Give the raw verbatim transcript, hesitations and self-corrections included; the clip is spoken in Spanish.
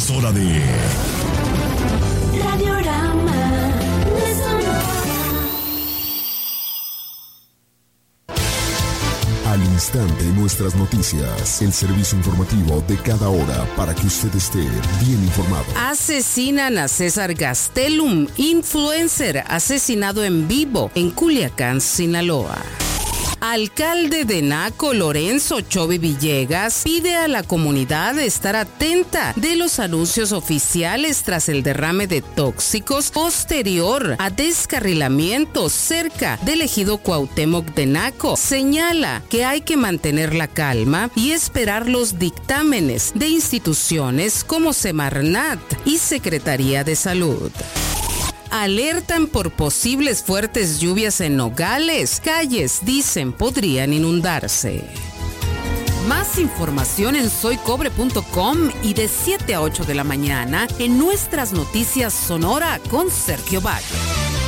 Es hora de Radiorama de Sonora. Al instante nuestras noticias, el servicio informativo de cada hora para que usted esté bien informado. Asesinan a César Gastelum, influencer asesinado en vivo en Culiacán, Sinaloa. Alcalde de Naco, Lorenzo Chovi Villegas, pide a la comunidad estar atenta de los anuncios oficiales tras el derrame de tóxicos posterior a descarrilamientos cerca del ejido Cuauhtémoc de Naco. Señala que hay que mantener la calma y esperar los dictámenes de instituciones como Semarnat y Secretaría de Salud. Alertan por posibles fuertes lluvias en Nogales. Calles, dicen, podrían inundarse. Más información en soy cobre punto com y de siete a ocho de la mañana en nuestras noticias Sonora con Sergio Valle.